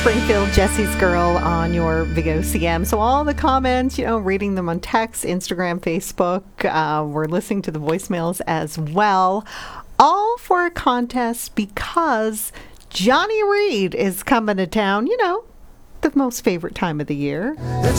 Springfield, Jesse's Girl on your VOCM. So all the comments, reading them on text, Instagram, Facebook. We're listening to the voicemails as well. All for a contest because Johnny Reed is coming to town, the most favorite time of the year.